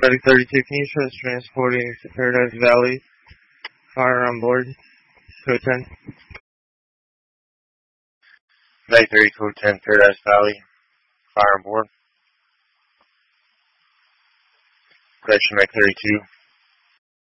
Medic 32, can you show us transporting to Paradise Valley? Fire on board. Code 10. Medic 30, Code 10, Paradise Valley. Fire on board. Correction, Medic 32.